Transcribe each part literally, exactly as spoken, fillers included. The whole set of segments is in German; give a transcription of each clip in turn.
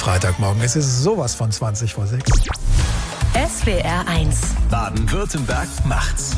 Freitagmorgen. Es ist sowas von zwanzig vor sechs. S W R eins. Baden-Württemberg macht's.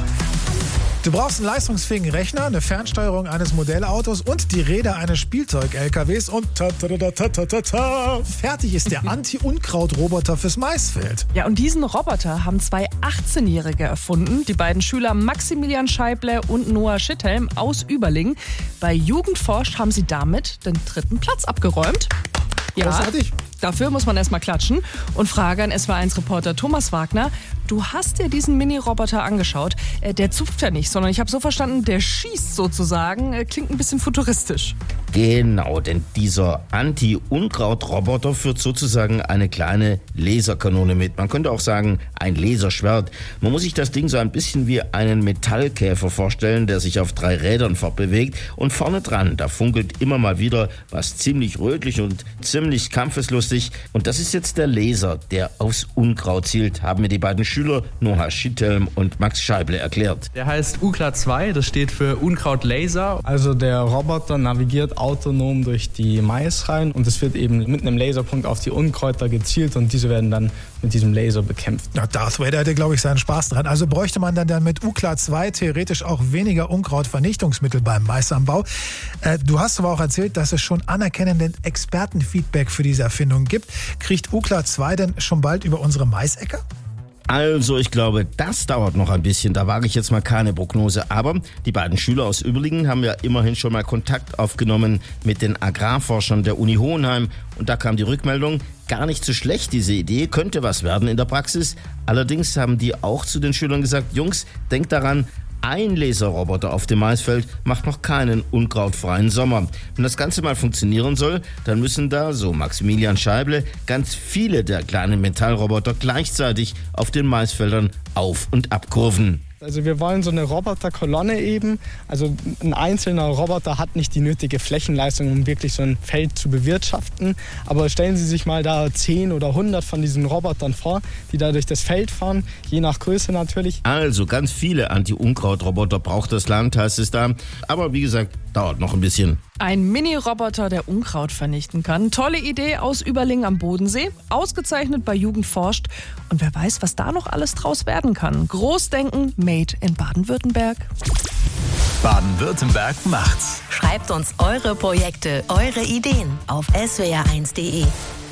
Du brauchst einen leistungsfähigen Rechner, eine Fernsteuerung eines Modellautos und die Räder eines Spielzeug-L K Ws und ta ta ta ta ta ta ta. Fertig ist der Anti-Unkraut-Roboter fürs Maisfeld. Ja, und diesen Roboter haben zwei achtzehnjährige erfunden. Die beiden Schüler Maximilian Scheible und Noah Schitthelm aus Überlingen. Bei Jugendforscht haben sie damit den dritten Platz abgeräumt. Ja, Großartig. Dafür muss man erstmal klatschen. Und Frage an S W R eins Reporter Thomas Wagner. Du hast dir diesen Mini-Roboter angeschaut. Äh, der zupft ja nicht, sondern ich habe so verstanden, der schießt sozusagen. Äh, klingt ein bisschen futuristisch. Genau, denn dieser Anti-Unkraut-Roboter führt sozusagen eine kleine Laserkanone mit. Man könnte auch sagen, ein Laserschwert. Man muss sich das Ding so ein bisschen wie einen Metallkäfer vorstellen, der sich auf drei Rädern fortbewegt. Und vorne dran, da funkelt immer mal wieder was ziemlich rötlich und ziemlich kampfeslustig. Und das ist jetzt der Laser, der aufs Unkraut zielt, haben mir die beiden Schüler Noah Schitthelm und Max Scheible erklärt. Der heißt U K L A zwei, das steht für Unkraut-Laser. Also der Roboter navigiert autonom durch die Mais rein und es wird eben mit einem Laserpunkt auf die Unkräuter gezielt und diese werden dann mit diesem Laser bekämpft. Na, Darth Vader hätte, glaube ich, seinen Spaß dran. Also bräuchte man dann, dann mit U K L A zwei theoretisch auch weniger Unkrautvernichtungsmittel beim Maisanbau. Äh, du hast aber auch erzählt, dass es schon anerkennenden Expertenfeedback für diese Erfindung gibt. Kriegt U K L A zwei denn schon bald über unsere Maisäcker? Also ich glaube, das dauert noch ein bisschen, da wage ich jetzt mal keine Prognose. Aber die beiden Schüler aus Überlingen haben ja immerhin schon mal Kontakt aufgenommen mit den Agrarforschern der Uni Hohenheim. Und da kam die Rückmeldung, gar nicht so schlecht diese Idee, könnte was werden in der Praxis. Allerdings haben die auch zu den Schülern gesagt, Jungs, denkt daran, ein Laserroboter auf dem Maisfeld macht noch keinen unkrautfreien Sommer. Wenn das Ganze mal funktionieren soll, dann müssen da, so Maximilian Scheible, ganz viele der kleinen Metallroboter gleichzeitig auf den Maisfeldern auf- und abkurven. Also wir wollen so eine Roboterkolonne eben. Also ein einzelner Roboter hat nicht die nötige Flächenleistung, um wirklich so ein Feld zu bewirtschaften. Aber stellen Sie sich mal da zehn oder hundert von diesen Robotern vor, die da durch das Feld fahren, je nach Größe natürlich. Also ganz viele Anti-Unkraut-Roboter braucht das Land, heißt es da. Aber wie gesagt, dauert noch ein bisschen. Ein Mini-Roboter, der Unkraut vernichten kann. Tolle Idee aus Überlingen am Bodensee. Ausgezeichnet bei Jugendforscht. Und wer weiß, was da noch alles draus werden kann. Großdenken, made in Baden-Württemberg. Baden-Württemberg macht's. Schreibt uns eure Projekte, eure Ideen auf s w r eins punkt d e.